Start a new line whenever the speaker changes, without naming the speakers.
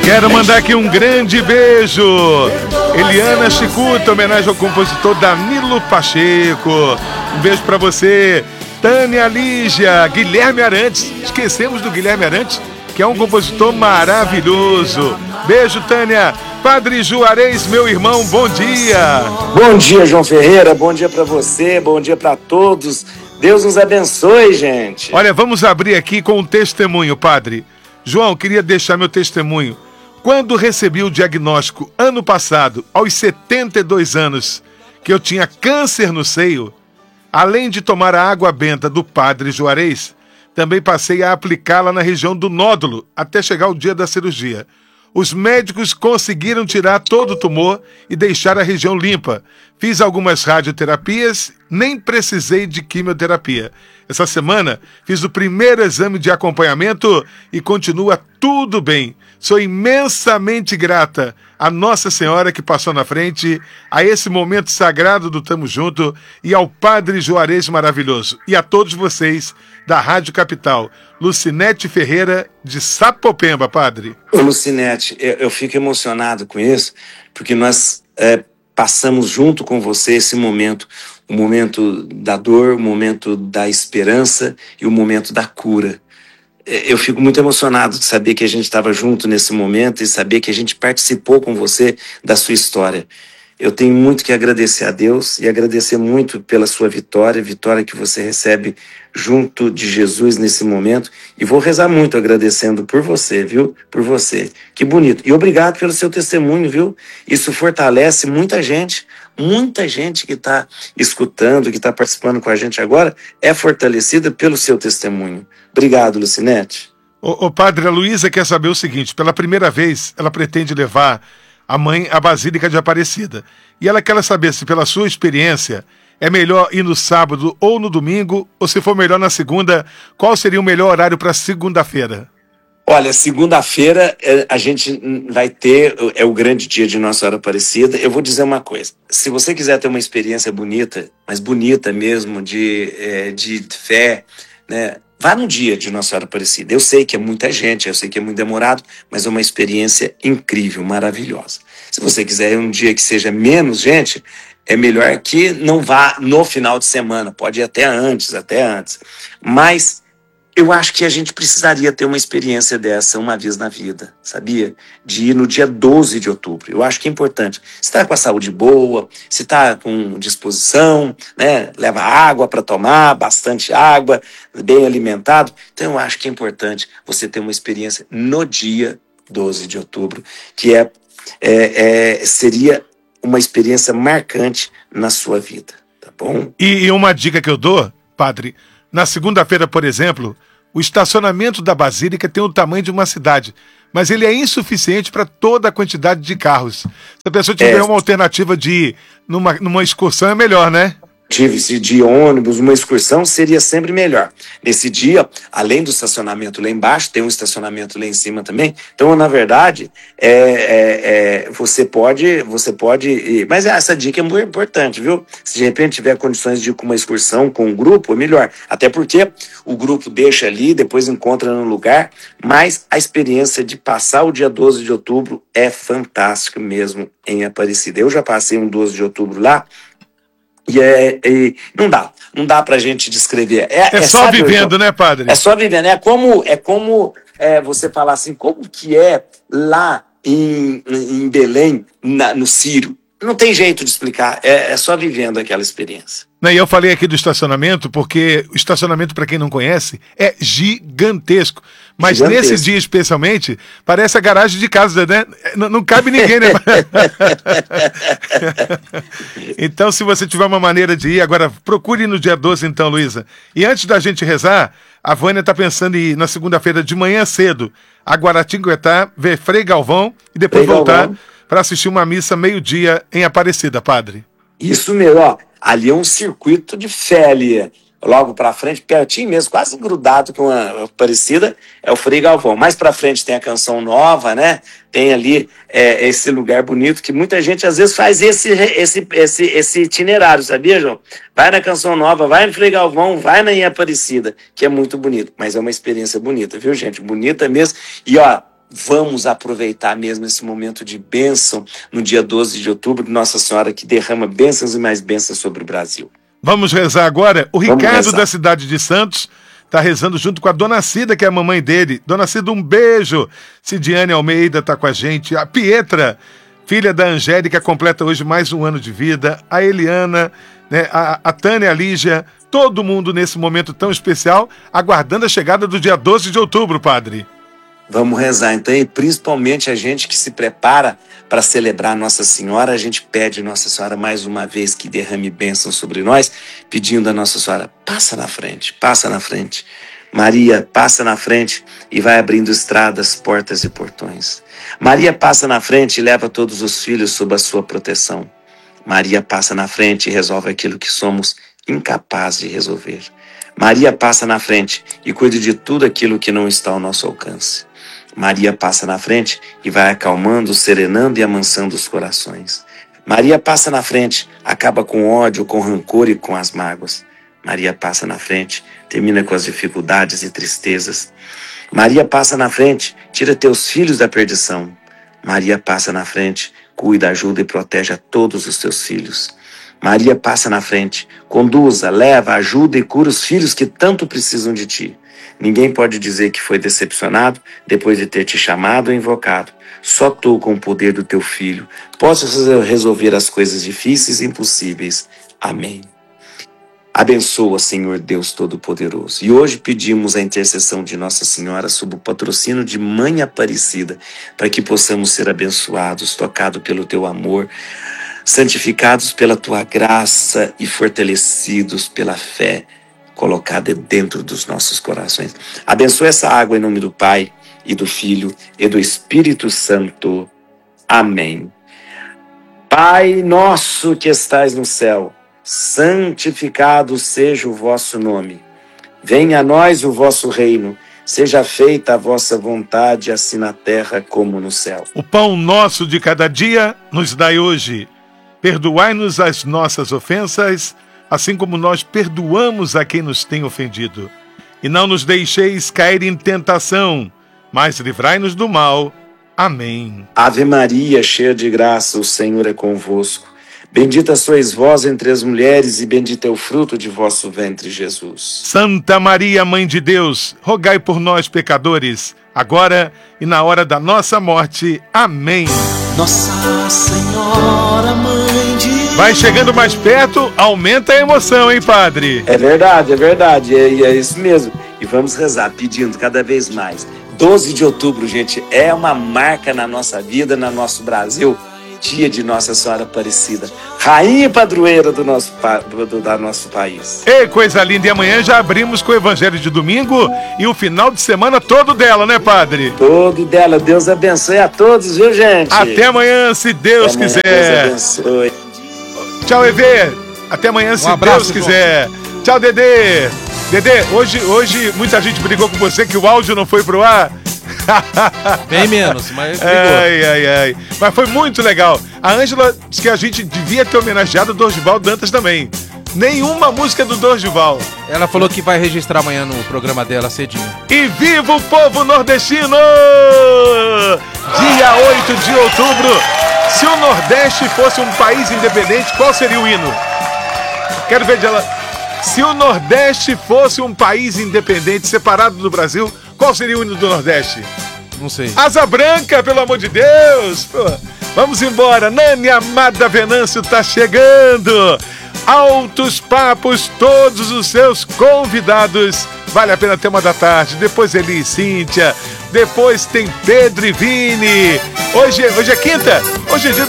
Quero mandar aqui um grande beijo. Eliana Chicuta, homenagem ao compositor Danilo Pacheco. Um beijo pra você. Tânia Lígia, Guilherme Arantes. Esquecemos do Guilherme Arantes, que é um compositor maravilhoso. Beijo, Tânia. Padre Juarez, meu irmão, bom dia.
Bom dia, João Ferreira. Bom dia pra você, bom dia pra todos. Deus nos abençoe, gente.
Olha, vamos abrir aqui com um testemunho, padre. João, queria deixar meu testemunho. Quando recebi o diagnóstico ano passado, aos 72 anos, que eu tinha câncer no seio, além de tomar a água benta do padre Juarez, também passei a aplicá-la na região do nódulo, até chegar o dia da cirurgia. Os médicos conseguiram tirar todo o tumor e deixar a região limpa. Fiz algumas radioterapias, nem precisei de quimioterapia. Essa semana fiz o primeiro exame de acompanhamento e continua tudo bem. Sou imensamente grata à Nossa Senhora que passou na frente, a esse momento sagrado do Tamo Junto e ao Padre Juarez maravilhoso. E a todos vocês da Rádio Capital. Lucinete Ferreira, de Sapopemba, padre.
Ô, Lucinete, eu fico emocionado com isso, porque nós passamos junto com você esse momento, o momento da dor, o momento da esperança e o momento da cura. Eu fico muito emocionado de saber que a gente estava junto nesse momento e saber que a gente participou com você da sua história. Eu tenho muito que agradecer a Deus e agradecer muito pela sua vitória, vitória que você recebe junto de Jesus nesse momento. E vou rezar muito agradecendo por você, viu? Por você. Que bonito. E obrigado pelo seu testemunho, viu? Isso fortalece muita gente que está escutando, que está participando com a gente agora, é fortalecida pelo seu testemunho. Obrigado, Lucinete.
O padre, a Luísa quer saber o seguinte, pela primeira vez ela pretende levar a mãe à Basílica de Aparecida. E ela quer saber se, pela sua experiência, é melhor ir no sábado ou no domingo, ou se for melhor na segunda, qual seria o melhor horário para segunda-feira?
Olha, segunda-feira a gente vai ter, é o grande dia de Nossa Senhora Aparecida. Eu vou dizer uma coisa, se você quiser ter uma experiência bonita, mas bonita mesmo, de fé, né? Vá no dia de Nossa Senhora Aparecida. Eu sei que é muita gente, eu sei que é muito demorado, mas é uma experiência incrível, maravilhosa. Se você quiser um dia que seja menos gente, é melhor que não vá no final de semana, pode ir até antes. Mas eu acho que a gente precisaria ter uma experiência dessa uma vez na vida, sabia? De ir no dia 12 de outubro. Eu acho que é importante. Se está com a saúde boa, se está com disposição, né? Leva água para tomar, bastante água, bem alimentado. Então eu acho que é importante você ter uma experiência no dia 12 de outubro, que seria uma experiência marcante na sua vida, tá bom?
E uma dica que eu dou, padre, na segunda-feira, por exemplo, o estacionamento da Basílica tem o tamanho de uma cidade, mas ele é insuficiente para toda a quantidade de carros. Se a pessoa tiver uma alternativa de ir numa excursão, é melhor, né?
De ônibus, uma excursão seria sempre melhor. Nesse dia, além do estacionamento lá embaixo, tem um estacionamento lá em cima também. Então, na verdade, você pode ir. Mas essa dica é muito importante, viu? Se de repente tiver condições de ir com uma excursão, com um grupo, é melhor. Até porque o grupo deixa ali, depois encontra no lugar. Mas a experiência de passar o dia 12 de outubro é fantástica mesmo em Aparecida. Eu já passei um 12 de outubro lá. E não dá pra gente descrever.
É só vivendo, né, padre?
É só vivendo. É como você falar assim, como que é lá em Belém, no Círio. Não tem jeito de explicar, é só vivendo aquela experiência.
E eu falei aqui do estacionamento, porque o estacionamento, para quem não conhece, é gigantesco. Mas nesse dia especialmente, parece a garagem de casa, né? Não cabe ninguém, né? Então, se você tiver uma maneira de ir, agora procure ir no dia 12, então, Luísa. E antes da gente rezar, a Vânia está pensando em ir na segunda-feira de manhã cedo a Guaratinguetá, ver Frei Galvão e depois voltar para assistir uma missa meio-dia em Aparecida, padre.
Isso mesmo, ó. Ali é um circuito de fé ali. Logo pra frente, pertinho mesmo, quase grudado com a Aparecida, é o Frei Galvão. Mais pra frente tem a Canção Nova, né? Tem ali esse lugar bonito que muita gente às vezes faz esse itinerário, sabia, João? Vai na Canção Nova, vai no Frei Galvão, vai na Aparecida, que é muito bonito. Mas é uma experiência bonita, viu, gente? Bonita mesmo. E, ó, vamos aproveitar mesmo esse momento de bênção no dia 12 de outubro, Nossa Senhora que derrama bênçãos e mais bênçãos sobre o Brasil.
Vamos rezar agora? O Ricardo da cidade de Santos está rezando junto com a Dona Cida, que é a mamãe dele. Dona Cida, um beijo. Cidiane Almeida está com a gente. A Pietra, filha da Angélica, completa hoje mais um ano de vida. A Eliana, né, a Tânia, a Lígia, todo mundo nesse momento tão especial, aguardando a chegada do dia 12 de outubro, padre.
Vamos rezar então, e principalmente a gente que se prepara para celebrar Nossa Senhora, a gente pede Nossa Senhora mais uma vez que derrame bênção sobre nós, pedindo a Nossa Senhora, passa na frente, passa na frente. Maria, passa na frente e vai abrindo estradas, portas e portões. Maria, passa na frente e leva todos os filhos sob a sua proteção. Maria, passa na frente e resolve aquilo que somos incapazes de resolver. Maria, passa na frente e cuida de tudo aquilo que não está ao nosso alcance. Maria passa na frente e vai acalmando, serenando e amansando os corações. Maria passa na frente, acaba com o ódio, com o rancor e com as mágoas. Maria passa na frente, termina com as dificuldades e tristezas. Maria passa na frente, tira teus filhos da perdição. Maria passa na frente, cuida, ajuda e protege a todos os teus filhos. Maria passa na frente, conduza, leva, ajuda e cura os filhos que tanto precisam de ti. Ninguém pode dizer que foi decepcionado depois de ter te chamado ou invocado. Só tu, com o poder do teu Filho, podes resolver as coisas difíceis e impossíveis. Amém. Abençoa, Senhor Deus Todo-Poderoso. E hoje pedimos a intercessão de Nossa Senhora sob o patrocínio de Mãe Aparecida, para que possamos ser abençoados, tocados pelo teu amor, santificados pela tua graça e fortalecidos pela fé colocada dentro dos nossos corações. Abençoa essa água em nome do Pai, e do Filho, e do Espírito Santo. Amém. Pai nosso que estais no céu, santificado seja o vosso nome. Venha a nós o vosso reino. Seja feita a vossa vontade, assim na terra como no céu.
O pão nosso de cada dia nos dai hoje. Perdoai-nos as nossas ofensas, assim como nós perdoamos a quem nos tem ofendido. E não nos deixeis cair em tentação, mas livrai-nos do mal. Amém.
Ave Maria, cheia de graça, o Senhor é convosco. Bendita sois vós entre as mulheres, e bendito é o fruto de vosso ventre, Jesus.
Santa Maria, Mãe de Deus, rogai por nós, pecadores, agora e na hora da nossa morte. Amém.
Nossa Senhora, Mãe de Deus.
Vai chegando mais perto, aumenta a emoção, hein, padre?
É verdade, é isso mesmo. E vamos rezar, pedindo cada vez mais. 12 de outubro, gente, é uma marca na nossa vida, no nosso Brasil. Dia de Nossa Senhora Aparecida, rainha e padroeira do nosso país.
Ei, coisa linda, e amanhã já abrimos com o Evangelho de domingo e o final de semana todo dela, né, padre?
Todo dela, Deus abençoe a todos, viu, gente?
Até amanhã, se Deus quiser.
Deus abençoe.
Tchau, Evê, até amanhã, se Deus quiser. Tchau, Dedê. Dedê, hoje muita gente brigou com você que o áudio não foi pro ar.
Bem menos, mas brigou.
Ai. Mas foi muito legal. A Ângela disse que a gente devia ter homenageado o Dorival Dantas também. Nenhuma música do Dorival.
Ela falou que vai registrar amanhã no programa dela cedinho.
E viva o povo nordestino! Dia 8 de outubro. Se o Nordeste fosse um país independente, qual seria o hino? Quero ver de ela. Se o Nordeste fosse um país independente, separado do Brasil, qual seria o hino do Nordeste?
Não sei.
Asa Branca, pelo amor de Deus! Pô, vamos embora. Nani Amada Venâncio tá chegando. Altos Papos, todos os seus convidados. Vale a pena ter uma da tarde. Depois Eli e Cíntia. Depois tem Pedro e Vini. Hoje é quinta. Hoje é dia